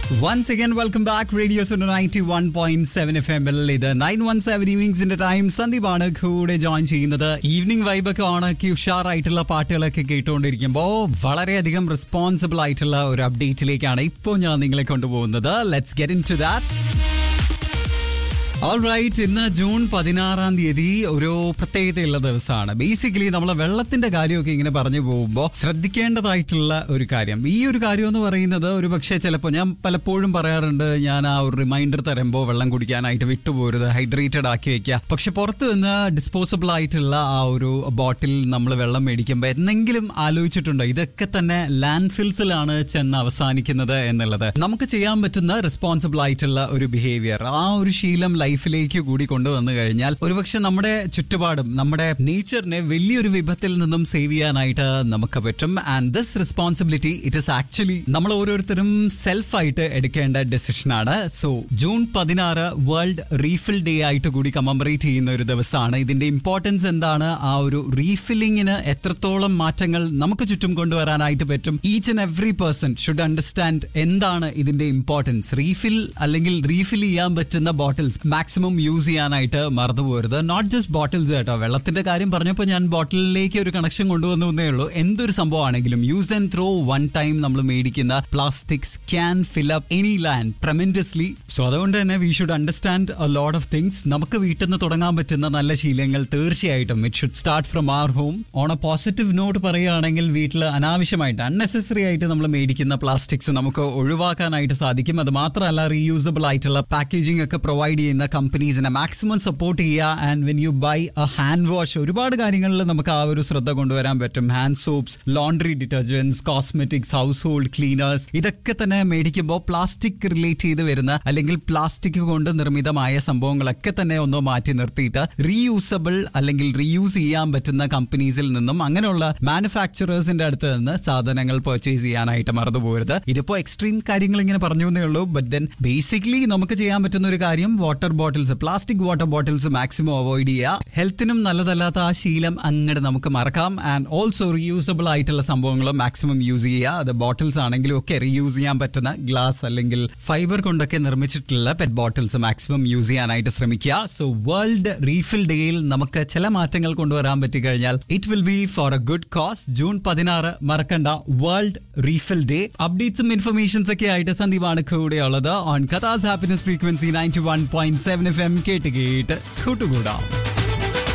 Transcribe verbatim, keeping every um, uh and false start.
Once again, welcome back. Radio Suno ninety-one point seven F M. ഇത് nine one seven ഈവനിങ്സിന്റെ time. സന്ദീപാണ് കൂടെ join ചെയ്യുന്നത്. Evening വൈബൊക്കെ ഓണാക്കി ഉഷാറായിട്ടുള്ള പാട്ടുകളൊക്കെ കേട്ടുകൊണ്ടിരിക്കുമ്പോൾ വളരെയധികം റെസ്പോൺസിബിൾ ആയിട്ടുള്ള ഒരു അപ്ഡേറ്റിലേക്കാണ് ഇപ്പോൾ ഞാൻ നിങ്ങളെ കൊണ്ടുപോകുന്നത്. Let's get in to that. Alright, ഇന്ന് ജൂൺ പതിനാറാം തീയതി ഒരു പ്രത്യേകതയുള്ള ദിവസമാണ്. ബേസിക്കലി നമ്മൾ വെള്ളത്തിന്റെ കാര്യമൊക്കെ ഇങ്ങനെ പറഞ്ഞു പോകുമ്പോൾ ശ്രദ്ധിക്കേണ്ടതായിട്ടുള്ള ഒരു കാര്യം, ഈ ഒരു കാര്യം എന്ന് പറയുന്നത് ഒരു പക്ഷേ ചിലപ്പോൾ ഞാൻ പലപ്പോഴും പറയാറുണ്ട്, ഞാൻ ആ ഒരു റിമൈൻഡർ തരുമ്പോൾ വെള്ളം കുടിക്കാനായിട്ട് വിട്ടുപോരുത്, ഹൈഡ്രേറ്റഡ് ആക്കി വെക്കുക. പക്ഷെ പുറത്ത് നിന്ന് ഡിസ്പോസിബിൾ ആയിട്ടുള്ള ആ ഒരു ബോട്ടിൽ നമ്മൾ വെള്ളം മേടിക്കുമ്പോൾ എന്തെങ്കിലും ആലോചിച്ചിട്ടുണ്ടോ ഇതൊക്കെ തന്നെ ലാൻഡ് ഫിൽസിലാണ് ചെന്ന് അവസാനിക്കുന്നത് എന്നുള്ളത്? നമുക്ക് ചെയ്യാൻ പറ്റുന്ന റെസ്പോൺസിബിൾ ആയിട്ടുള്ള ഒരു ബിഹേവിയർ, ആ ഒരു ശീലം ലൈഫിലേക്ക് കൂടി കൊണ്ടുവന്നു കഴിഞ്ഞാൽ ഒരുപക്ഷെ നമ്മുടെ ചുറ്റുപാടും നമ്മുടെ നേച്ചറിനെ വലിയൊരു വിപത്തിൽ നിന്നും സേവ് ചെയ്യാനായിട്ട് നമുക്ക് പറ്റും. And this responsibility it is actually നമ്മൾ ഓരോരുത്തരും സെൽഫായിട്ട് എടുക്കേണ്ട ഡെസിഷനാണ്. സോ ജൂൺ പതിനാറ് വേൾഡ് റീഫിൽ ഡേ ആയിട്ട് കൂടി കമമറേറ്റ് ചെയ്യുന്ന ഒരു ദിവസമാണ്. ഇതിന്റെ ഇമ്പോർട്ടൻസ് എന്താണ്, ആ ഒരു റീഫില്ലിങ്ങിന് എത്രത്തോളം മാറ്റങ്ങൾ നമുക്ക് ചുറ്റും കൊണ്ടുവരാനായിട്ട് പറ്റും, each and every person should understand എന്താണ് ഇതിന്റെ ഇമ്പോർട്ടൻസ്. റീഫിൽ അല്ലെങ്കിൽ റീഫിൽ ചെയ്യാൻ പറ്റുന്ന ബോട്ടിൽസ് മാക്സിമം യൂസ് ചെയ്യാനായിട്ട് മറന്നു പോകരുത്. നോട്ട് ജസ്റ്റ് ബോട്ടിൽസ് കേട്ടോ, വെള്ളത്തിന്റെ കാര്യം പറഞ്ഞപ്പോൾ ഞാൻ ബോട്ടിലിലേക്ക് ഒരു കണക്ഷൻ കൊണ്ടുവന്നു എന്നേ ഉള്ളൂ. എന്തൊരു സംഭവമാണെങ്കിലും use and throw one time നമ്മൾ മേടിക്കുന്ന plastics can fill up any land ട്രെമെൻഡസ്ലി. So അതുകൊണ്ട് തന്നെ we should understand a lot of things. നമുക്ക് വീട്ടിൽ നിന്ന് തുടങ്ങാൻ പറ്റുന്ന നല്ല ശീലങ്ങൾ തീർച്ചയായിട്ടും it should start from our home. On A positive not പറയുകയാണെങ്കിൽ വീട്ടിൽ അനാവശ്യമായിട്ട് അൺനെസസറി ആയിട്ട് നമ്മൾ മേടിക്കുന്ന പ്ലാസ്റ്റിക്സ് നമുക്ക് ഒഴിവാക്കാനായിട്ട് സാധിക്കും. അത് മാത്രമല്ല റീയൂസബിൾ ആയിട്ടുള്ള പാക്കേജിംഗ് ഒക്കെ പ്രൊവൈഡ് ചെയ്യുന്ന കമ്പനീസിനെ മാക്സിമം സപ്പോർട്ട് ചെയ്യുക. And when you by A hand wash, ഒരുപാട് കാര്യങ്ങളിൽ നമുക്ക് ആ ഒരു ശ്രദ്ധ കൊണ്ടുവരാൻ പറ്റും. Hand soaps, laundry detergents, cosmetics, house hold cleaners, ഇതൊക്കെ തന്നെ മേടിക്കുമ്പോൾ പ്ലാസ്റ്റിക് റിലേറ്റ് ചെയ്ത് വരുന്ന അല്ലെങ്കിൽ പ്ലാസ്റ്റിക് കൊണ്ട് നിർമ്മിതമായ സംഭവങ്ങളൊക്കെ തന്നെ ഒന്ന് മാറ്റി നിർത്തിയിട്ട് റീയൂസബിൾ അല്ലെങ്കിൽ റീയൂസ് ചെയ്യാൻ പറ്റുന്ന കമ്പനീസിൽ നിന്നും അങ്ങനെയുള്ള മാനുഫാക്ചറേഴ്സിന്റെ അടുത്ത് നിന്ന് സാധനങ്ങൾ പർച്ചേസ് ചെയ്യാനായിട്ട് മറന്നു പോകരുത്. ഇതിപ്പോ എക്സ്ട്രീം കാര്യങ്ങൾ ഇങ്ങനെ പറഞ്ഞു എന്നേ ഉള്ളൂ. ബട്ട് ദെൻ ബേസിക്കലി നമുക്ക് ചെയ്യാൻ പറ്റുന്ന ഒരു കാര്യം water bottles, plastic water bottles maximum avoid ചെയ്യുക. ഹെൽത്തിനും നല്ലതല്ലാത്ത ആ ശീലം അങ്ങോട്ട് നമുക്ക് മറക്കാം. ആൻഡ് ഓൾസോ റീയൂസബിൾ ആയിട്ടുള്ള സംഭവങ്ങൾ മാക്സിമം യൂസ് ചെയ്യുക. അത് ബോട്ടിൽസ് ആണെങ്കിലും ഒക്കെ റീയൂസ് ചെയ്യാൻ പറ്റുന്ന ഗ്ലാസ് അല്ലെങ്കിൽ ഫൈബർ കൊണ്ടൊക്കെ നിർമ്മിച്ചിട്ടുള്ള പെറ്റ് ബോട്ടിൽസ് മാക്സിമം യൂസ് ചെയ്യാനായിട്ട് ശ്രമിക്കുക. സോ വേൾഡ് റീഫിൽ ഡേയിൽ നമുക്ക് ചില മാറ്റങ്ങൾ കൊണ്ടുവരാൻ പറ്റി കഴിഞ്ഞാൽ it will be four A good cos. June പതിനാറ് മറക്കണ്ട, വേൾഡ് റീഫിൽ ഡേ. അപ്ഡേറ്റ്സും ഇൻഫർമേഷൻസ് ഒക്കെ ആയിട്ട് സന്ദീപാണ് കൂടെയുള്ളത് on കഥാസ് happiness frequency ninety one point seven F M. കേട്ട് കേട്ട് കൂട്ടുകൂടാം.